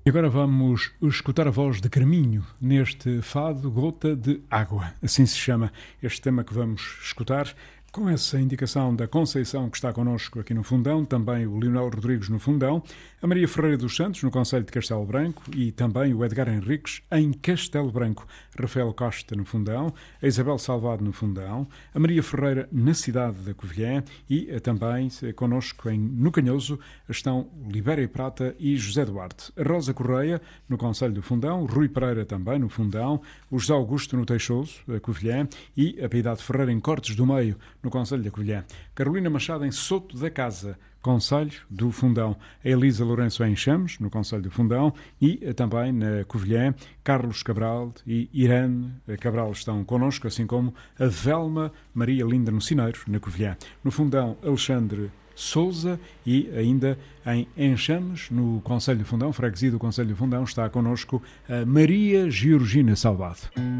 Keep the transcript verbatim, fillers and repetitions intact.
E agora vamos escutar a voz de Carminho neste fado Gota de Água. Assim se chama este tema que vamos escutar, com essa indicação da Conceição que está connosco aqui no Fundão, também o Leonel Rodrigues no Fundão, a Maria Ferreira dos Santos no concelho de Castelo Branco e também o Edgar Henriques em Castelo Branco, Rafael Costa no Fundão, a Isabel Salvado no Fundão, a Maria Ferreira na cidade da Covilhã e também connosco em, no Canhoso estão Libéria Prata e José Duarte, a Rosa Correia no concelho do Fundão, Rui Pereira também no Fundão, o José Augusto no Teixoso, a Covilhã e a Piedade Ferreira em Cortes do Meio no concelho da Covilhã, Carolina Machado em Soto da Casa, concelho do Fundão, a Elisa Lourenço em Chames, no concelho do Fundão e também na Covilhã, Carlos Cabral e Irene Cabral estão connosco, assim como a Velma Maria Linda no Cineiro, na Covilhã. No Fundão, Alexandre Souza e ainda em Enxames, no concelho do Fundão, freguesia do concelho do Fundão, está connosco a Maria Georgina Salvado.